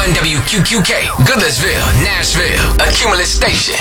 on WQQK, Goodlettsville, Nashville, a Cumulus station.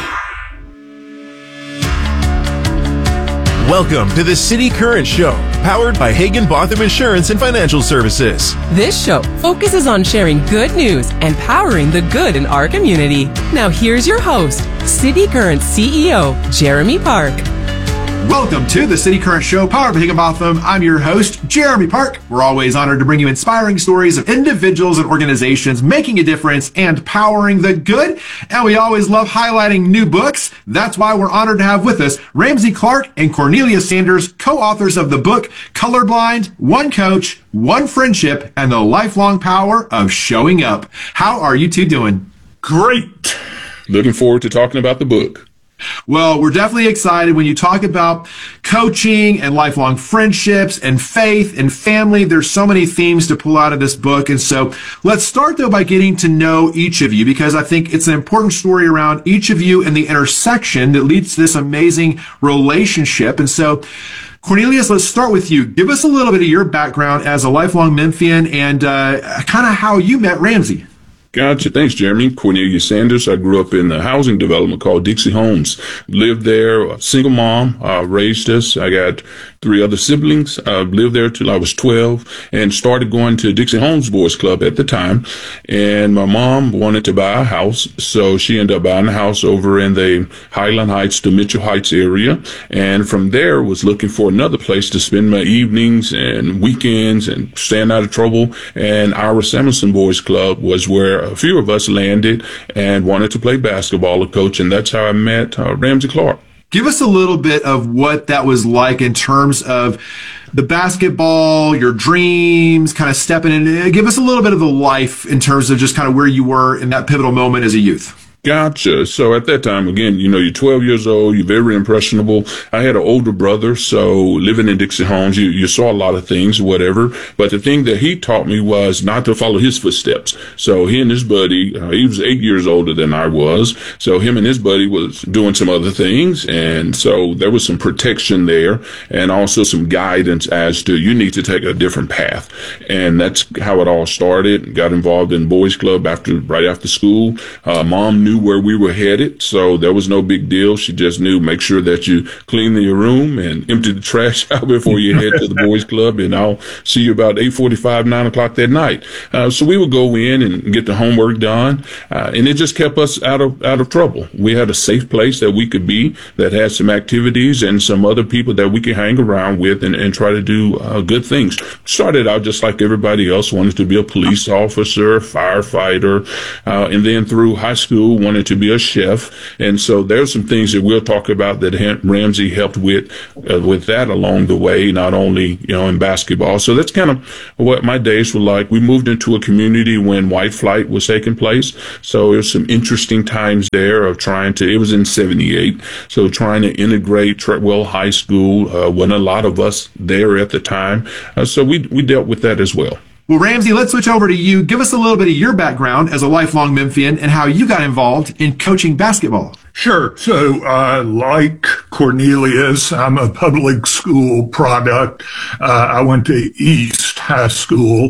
Welcome to the City Current Show, powered by Hagen Botham Insurance and Financial Services. This show focuses on sharing good news and powering the good in our community. Now here's your host, City Current CEO, Jeremy Park. Welcome to the City Current Show, powered by Higginbotham. I'm your host, Jeremy Park. We're always honored to bring you inspiring stories of individuals and organizations making a difference and powering the good. And we always love highlighting new books. That's why we're honored to have with us Ramsey Clark and Cornelia Sanders, co-authors of the book, Colorblind, One Coach, One Friendship, and the Lifelong Power of Showing Up. How are you two doing? Great. Looking forward to talking about the book. Well, we're definitely excited when you talk about coaching and lifelong friendships and faith and family. There's so many themes to pull out of this book. And so let's start, though, by getting to know each of you, because I think it's an important story around each of you and the intersection that leads to this amazing relationship. And so, Cornelius, let's start with you. Give us a little bit of your background as a lifelong Memphian and kind of how you met Ramsey. Gotcha. Thanks, Jeremy. Cornelia Sanders. I grew up in a housing development called Dixie Homes. Lived there, a single mom, raised us. I got 3 other siblings. Lived there till I was 12 and started going to Dixie Homes Boys Club at the time. And my mom wanted to buy a house, so she ended up buying a house over in the Highland Heights to Mitchell Heights area. And from there was looking for another place to spend my evenings and weekends and staying out of trouble. And our Samuelson Boys Club was where a few of us landed and wanted to play basketball or coach, and that's how I met Ramsey Clark. Give us a little bit of what that was like in terms of the basketball, your dreams, kind of stepping in. Give us a little bit of the life in terms of just kind of where you were in that pivotal moment as a youth. Gotcha. So at that time, again, you're 12 years old, you're very impressionable. I had an older brother, so living in Dixie Homes, you saw a lot of things, whatever. But the thing that he taught me was not to follow his footsteps. So he and his buddy, he was 8 years older than I was. So him and his buddy was doing some other things. And so there was some protection there and also some guidance as to you need to take a different path. And that's how it all started. Got involved in boys club right after school. Mom knew where we were headed, so there was no big deal. She just knew, make sure that you clean your room and empty the trash out before you head to the boys club, and I'll see you about 8:45, 9 o'clock that night. So we would go in and get the homework done, and it just kept us out of trouble. We had a safe place that we could be, that had some activities and some other people that we could hang around with and try to do good things. Started out just like everybody else, wanted to be a police officer, firefighter, and then through high school, wanted to be a chef. And so there's some things that we'll talk about that Ramsey helped with that along the way, not only, in basketball. So that's kind of what my days were like. We moved into a community when white flight was taking place. So there's some interesting times there of it was in 78. So trying to integrate Treadwell High School, wasn't a lot of us there at the time. So we dealt with that as well. Well, Ramsey, let's switch over to you. Give us a little bit of your background as a lifelong Memphian and how you got involved in coaching basketball. Sure. So, like Cornelius, I'm a public school product. I went to East High School,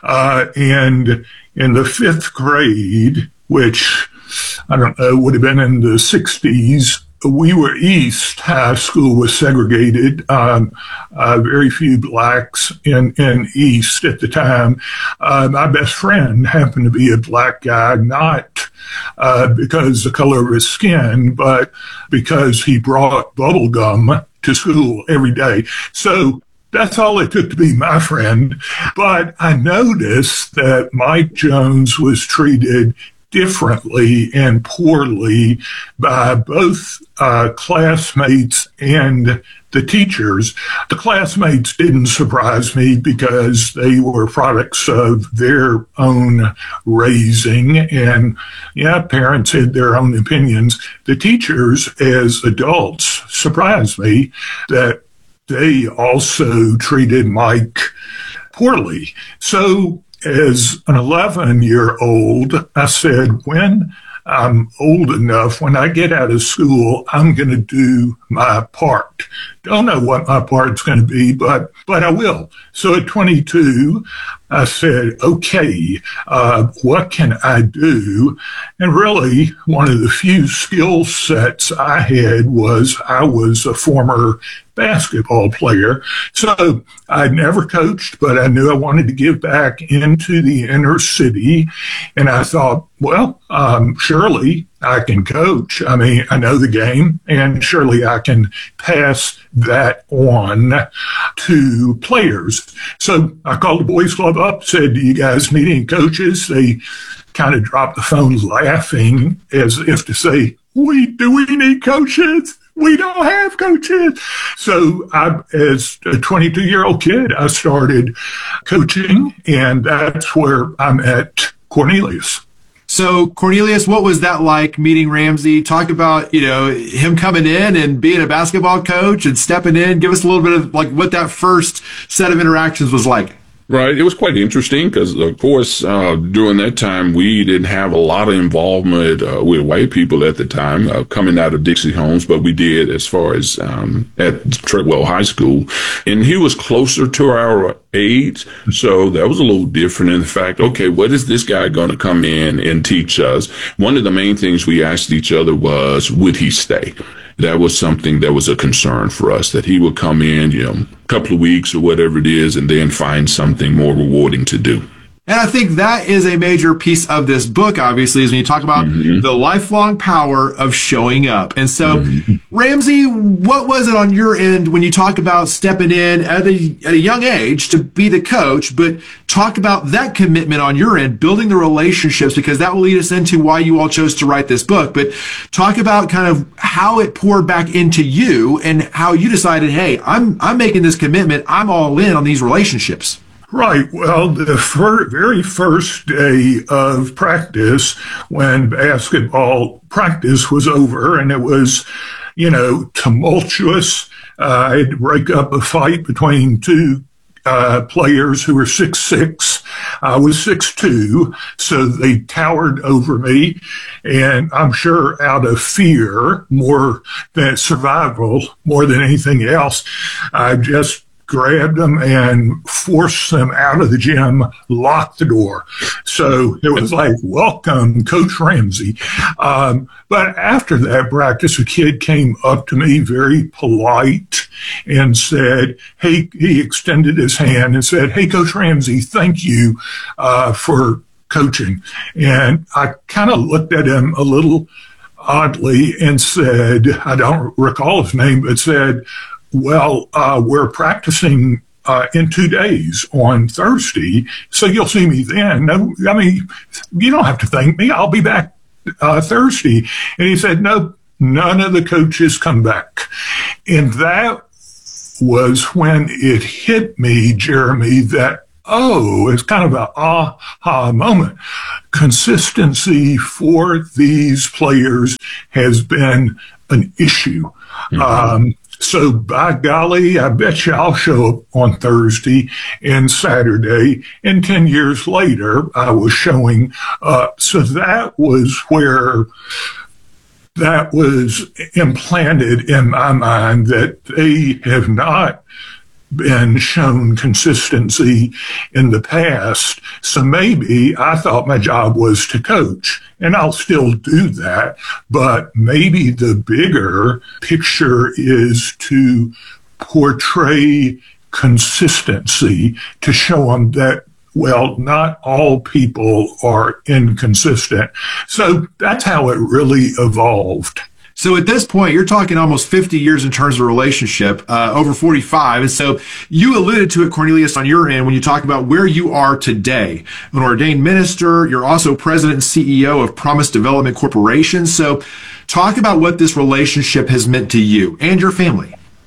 and in the 5th grade, which I don't know, would have been in the 60s, East High School was segregated. Very few blacks in East at the time. My best friend happened to be a black guy, not because of the color of his skin, but because he brought bubble gum to school every day. So that's all it took to be my friend. But I noticed that Mike Jones was treated differently and poorly by both classmates and the teachers. The classmates didn't surprise me because they were products of their own raising, and parents had their own opinions. The teachers, as adults, surprised me that they also treated Mike poorly. So as an 11-year-old, I said, when I'm old enough, when I get out of school, I'm going to do my part. Don't know what my part's going to be, but I will. So at 22, I said, okay, what can I do? And really, one of the few skill sets I had was I was a former basketball player. So I'd never coached, but I knew I wanted to give back into the inner city. And I thought, well, surely I can coach. I mean, I know the game, and surely I can pass that on to players. So I called the boys club up, said, do you guys need any coaches? They kind of dropped the phone laughing as if to say, do we need coaches? We don't have coaches. So as a 22-year-old kid, I started coaching, and that's where I'm at Cornelius. So, Cornelius, what was that like meeting Ramsey? Talk about, him coming in and being a basketball coach and stepping in. Give us a little bit of like what that first set of interactions was like. Right. It was quite interesting because, of course, during that time, we didn't have a lot of involvement with white people at the time coming out of Dixie Homes, but we did as far as at Treadwell High School. And he was closer to our age, so that was a little different in the fact, okay, what is this guy going to come in and teach us? One of the main things we asked each other was, would he stay? That was something that was a concern for us, that he would come in, a couple of weeks or whatever it is, and then find something more rewarding to do. And I think that is a major piece of this book, obviously, is when you talk about the lifelong power of showing up. And so, Ramsey, what was it on your end when you talk about stepping in at a young age to be the coach, but talk about that commitment on your end, building the relationships, because that will lead us into why you all chose to write this book. But talk about kind of how it poured back into you and how you decided, hey, I'm making this commitment. I'm all in on these relationships. Right. Well, the very first day of practice, when basketball practice was over, and it was, tumultuous. I had to break up a fight between two players who were 6'6". I was 6'2", so they towered over me. And I'm sure out of fear, more than survival, more than anything else, I just grabbed them and forced them out of the gym, locked the door. So it was like, welcome, Coach Ramsey. But after that practice, a kid came up to me, very polite, and said, hey, he extended his hand and said, hey, Coach Ramsey, thank you for coaching. And I kind of looked at him a little oddly and said, I don't recall his name, but said, well, we're practicing in 2 days on Thursday, so you'll see me then. No, I mean, you don't have to thank me. I'll be back Thursday. And he said, no, none of the coaches come back. And that was when it hit me, Jeremy, that, it's kind of an aha moment. Consistency for these players has been an issue. So by golly, I bet you I'll show up on Thursday and Saturday. And 10 years later, I was showing up. So that was where that was implanted in my mind, that they have not been shown consistency in the past. So maybe I thought my job was to coach, and I'll still do that. But maybe the bigger picture is to portray consistency, to show them that, well, not all people are inconsistent. So that's how it really evolved. So at this point, you're talking almost 50 years in terms of relationship, over 45. And so you alluded to it, Cornelius, on your end when you talk about where you are today. An ordained minister, you're also president and CEO of Promise Development Corporation. So talk about what this relationship has meant to you and your family.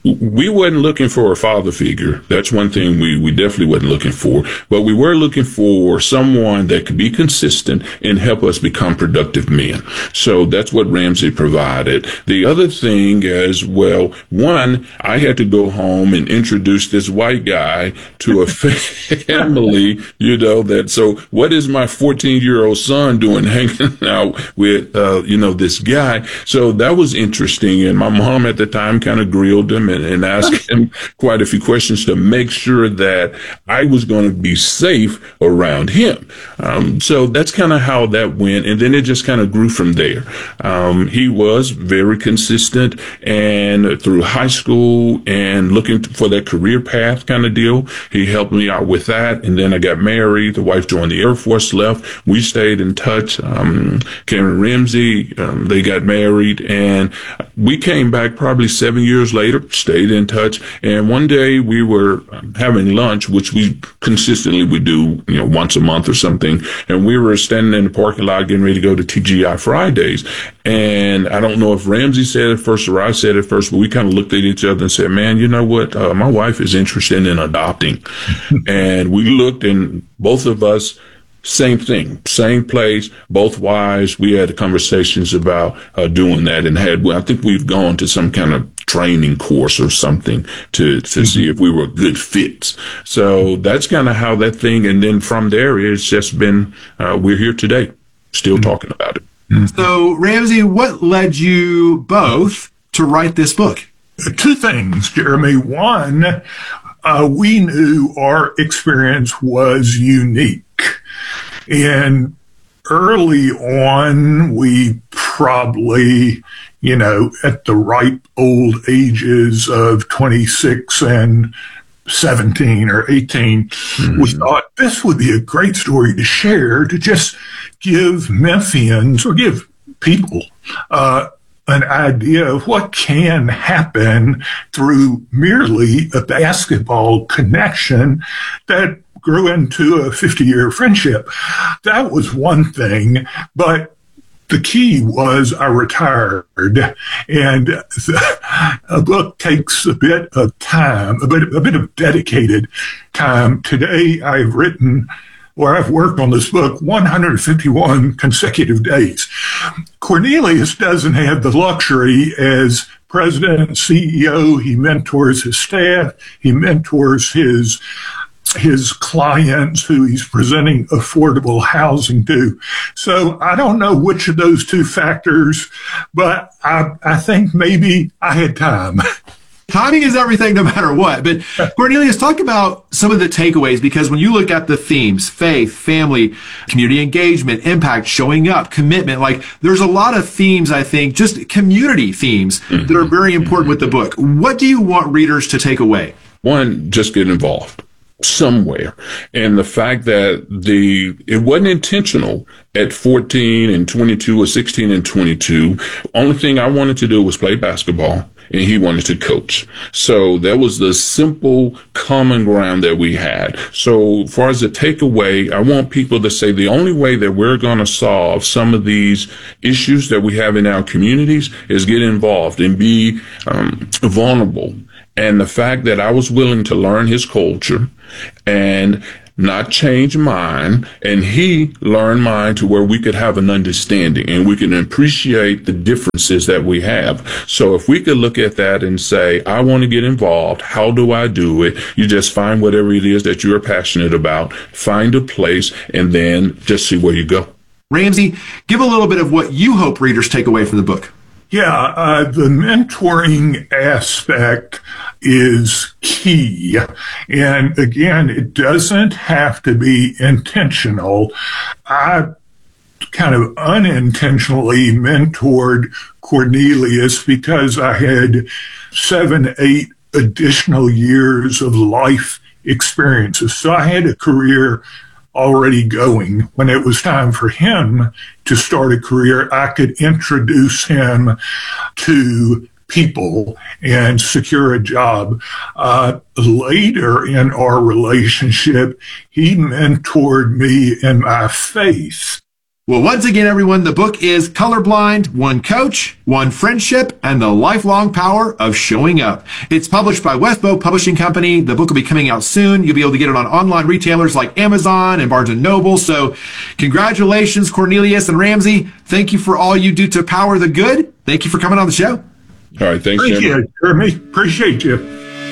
we wasn't looking for a father figure. That's one thing we definitely wasn't looking for. But we were looking for someone that could be consistent and help us become productive men. So that's what Ramsey provided. The other thing is, well, one, I had to go home and introduce this white guy to a family, so what is my 14-year-old son doing hanging out with, this guy? So that was interesting. And my mom at the time kind of grilled him and asked him quite a few questions to make sure that I was going to be safe around him. So that's kind of how that went. And then it just kind of grew from there. He was very consistent, and through high school and looking for that career path kind of deal, he helped me out with that. And then I got married. The wife joined the Air Force, left. We stayed in touch. Karen Ramsey, they got married, and we came back probably 7 years later, stayed in touch. And one day we were having lunch, which we consistently would do, once a month or something. And we were standing in the parking lot getting ready to go to TGI Fridays. And I don't know if Ramsey said it first or I said it first, but we kind of looked at each other and said, man, you know what? My wife is interested in adopting. And we looked, and both of us, same thing, same place, both wives. We had conversations about doing that, and I think we've gone to some kind of training course or something to see if we were good fits. So that's kind of how that thing, and then from there, it's just been, we're here today, still talking about it. So, Ramsey, what led you both to write this book? Two things, Jeremy. One, we knew our experience was unique. And early on, we probably, at the ripe old ages of 26 and 17 or 18, we thought this would be a great story to share, to just give Memphians or give people an idea of what can happen through merely a basketball connection that grew into a 50-year friendship. That was one thing, but the key was I retired, and a book takes a bit of time, a bit of dedicated time. Today, I've worked on this book 151 consecutive days. Cornelius doesn't have the luxury as president and CEO. He mentors his staff. He mentors his clients who he's presenting affordable housing to. So I don't know which of those two factors, but I think maybe I had time. Timing is everything no matter what. But Cornelius, talk about some of the takeaways, because when you look at the themes, faith, family, community engagement, impact, showing up, commitment, there's a lot of themes, I think, just community themes that are very important with the book. What do you want readers to take away? One, just get involved somewhere. And the fact that it wasn't intentional at 14 and 22 or 16 and 22. Only thing I wanted to do was play basketball, and he wanted to coach. So that was the simple common ground that we had. So as far as the takeaway, I want people to say the only way that we're going to solve some of these issues that we have in our communities is get involved and be vulnerable. And the fact that I was willing to learn his culture and not change mine, and he learned mine to where we could have an understanding and we can appreciate the differences that we have. So if we could look at that and say, I want to get involved, how do I do it? You just find whatever it is that you're passionate about, find a place, and then just see where you go. Ramsey, give a little bit of what you hope readers take away from the book. Yeah, the mentoring aspect is key. And again, it doesn't have to be intentional. I kind of unintentionally mentored Cornelius because I had 7, 8 additional years of life experiences. So I had a career already going. When it was time for him to start a career, I could introduce him to people and secure a job. Later in our relationship, he mentored me in my faith. Well, once again, everyone, the book is Colorblind, One Coach, One Friendship, and the Lifelong Power of Showing Up. It's published by Westbow Publishing Company. The book will be coming out soon. You'll be able to get it on online retailers like Amazon and Barnes & Noble. So congratulations, Cornelius and Ramsey. Thank you for all you do to power the good. Thank you for coming on the show. All right. Thanks, Thank you, Jeremy. Appreciate you.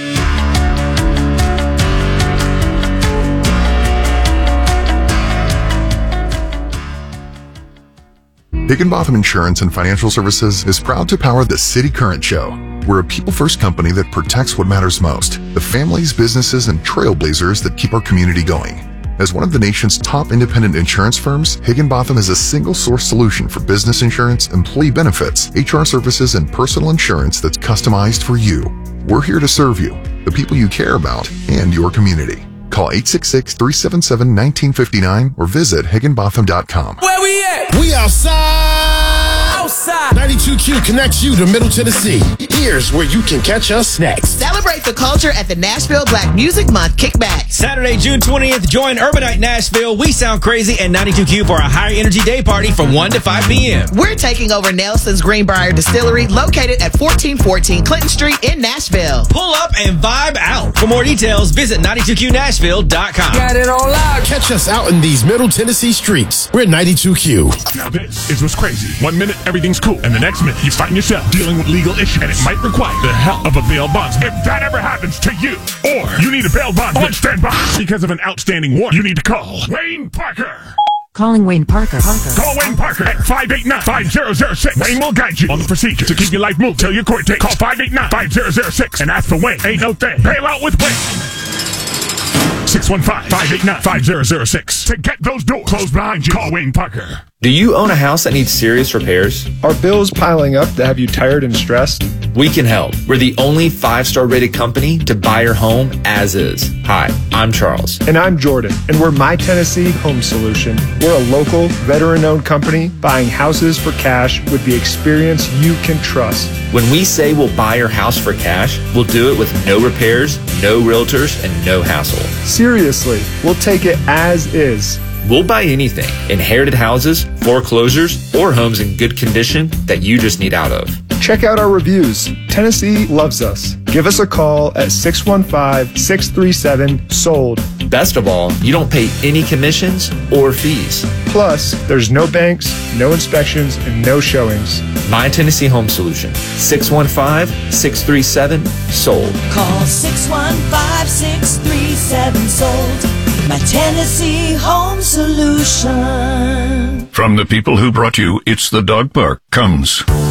Higginbotham Insurance and Financial Services is proud to power the City Current Show. We're a people-first company that protects what matters most, the families, businesses, and trailblazers that keep our community going. As one of the nation's top independent insurance firms, Higginbotham is a single-source solution for business insurance, employee benefits, HR services, and personal insurance that's customized for you. We're here to serve you, the people you care about, and your community. Call 866-377-1959 or visit higginbotham.com. Where we at? We outside. 92Q connects you to Middle Tennessee. Here's where you can catch us next. Celebrate the culture at the Nashville Black Music Month Kickback. Saturday, June 20th, join Urbanite Nashville, We Sound Crazy, and 92Q for a high energy day party from 1 to 5 p.m. We're taking over Nelson's Greenbrier Distillery, located at 1414 Clinton Street in Nashville. Pull up and vibe out. For more details, visit 92QNashville.com. Got it all out. Catch us out in these Middle Tennessee streets. We're 92Q. Now this is what's crazy. 1 minute, everything's cool. And the next minute, you find yourself dealing with legal issues. And it might require the help of a bail bondsman. If that ever happens to you, or you need a bail bondsman on standby because of an outstanding warrant, you need to call Wayne Parker. Calling Wayne Parker. Call Wayne Parker at 589-5006. Wayne will guide you on the procedure to keep your life moving till your court date. Call 589-5006 and ask for Wayne. Ain't no thing. Bail out with Wayne. 615-589-5006. To get those doors closed behind you, call Wayne Parker. Do you own a house that needs serious repairs? Are bills piling up that have you tired and stressed? We can help. We're the only 5-star rated company to buy your home as is. Hi, I'm Charles. And I'm Jordan. And we're My Tennessee Home Solution. We're a local, veteran-owned company buying houses for cash with the experience you can trust. When we say we'll buy your house for cash, we'll do it with no repairs, no realtors, and no hassle. Seriously, we'll take it as is. We'll buy anything, inherited houses, foreclosures, or homes in good condition that you just need out of. Check out our reviews. Tennessee loves us. Give us a call at 615-637-SOLD. Best of all, you don't pay any commissions or fees. Plus, there's no banks, no inspections, and no showings. My Tennessee Home Solution. 615-637-SOLD. Call 615-637-SOLD. My Tennessee Home Solution. From the people who brought you It's the Dog Park comes